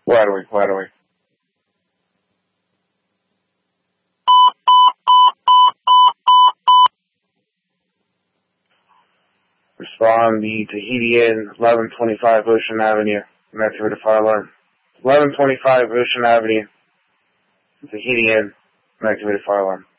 Right away, right away. Respond the Tahiti Inn, 1125 Ocean Avenue. Activate a fire alarm. 1125 Ocean Avenue. Tahiti Inn. Activate a fire alarm.